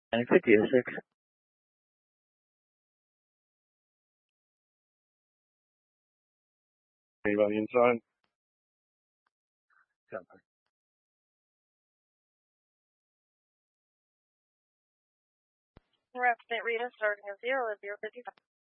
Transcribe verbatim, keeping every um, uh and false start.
nine fifty oh six. Anybody inside? Copy. Resident Rita starting at zero at zero fifty-five.